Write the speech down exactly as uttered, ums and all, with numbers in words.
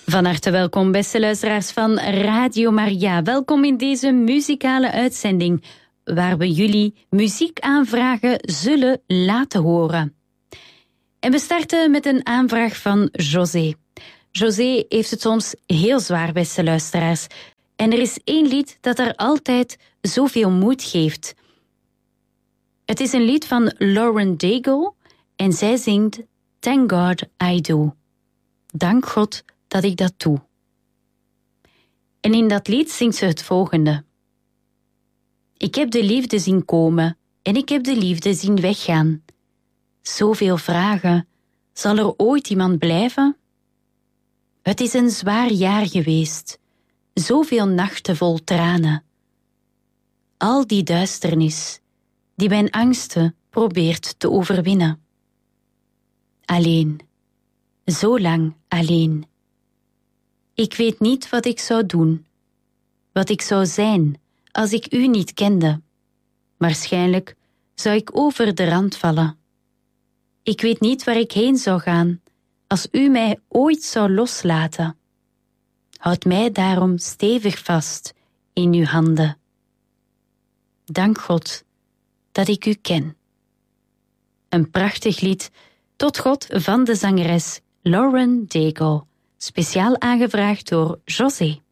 Van harte welkom, beste luisteraars van Radio Maria. Welkom in deze muzikale uitzending, waar we jullie muziekaanvragen zullen laten horen. En we starten met een aanvraag van José. José heeft het soms heel zwaar, beste luisteraars. En er is één lied dat haar altijd zoveel moed geeft. Het is een lied van Lauren Daigle en zij zingt Thank God I Do. Dank God dat ik dat doe. En in dat lied zingt ze het volgende. Ik heb de liefde zien komen en ik heb de liefde zien weggaan. Zoveel vragen, zal er ooit iemand blijven? Het is een zwaar jaar geweest, zoveel nachten vol tranen. Al die duisternis, die mijn angsten probeert te overwinnen. Alleen, zo lang alleen. Ik weet niet wat ik zou doen, wat ik zou zijn als ik u niet kende. Waarschijnlijk zou ik over de rand vallen. Ik weet niet waar ik heen zou gaan als u mij ooit zou loslaten. Houd mij daarom stevig vast in uw handen. Dank God dat ik u ken. Een prachtig lied tot God van de zangeres Lauren Daigle, speciaal aangevraagd door José.